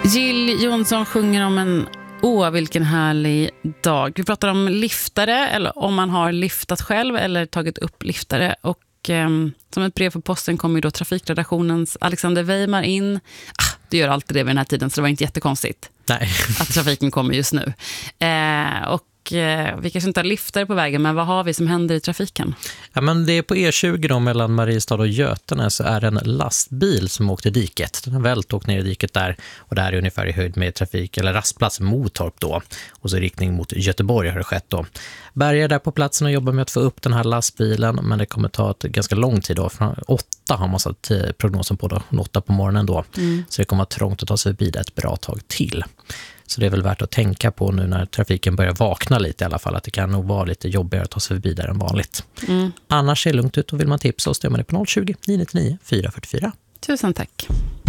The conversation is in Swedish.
Jill Johnson sjunger om en vilken härlig dag. Vi pratar om liftare, eller om man har liftat själv eller tagit upp liftare. Och som ett brev på posten kommer ju då trafikredaktionens Alexander Weimar in. Det gör alltid det vid den här tiden, så det var inte jättekonstigt. Nej. Att trafiken kommer just nu. Vi kanske inte har liftare på vägen, men vad har vi som händer i trafiken? Ja, men det är på E20 då, mellan Mariestad och Götene, så är det en lastbil som åkte i diket. Den har vält åkt ner i diket där, och där är ungefär i höjd med trafik eller rastplats Motorp då. Och så i riktning mot Göteborg har det skett då. Berga är där på platsen och jobbar med att få upp den här lastbilen, men det kommer ta ett ganska lång tid då. Från 8 har man satt prognosen på då, 8 på morgonen då. Så det kommer att trångt att ta sig förbi det ett bra tag till. Så det är väl värt att tänka på nu när trafiken börjar vakna lite i alla fall, att det kan nog vara lite jobbigare att ta sig förbi där än vanligt. Annars ser det lugnt ut, och vill man tipsa oss, det är man det på 020 999 444. Tusen tack.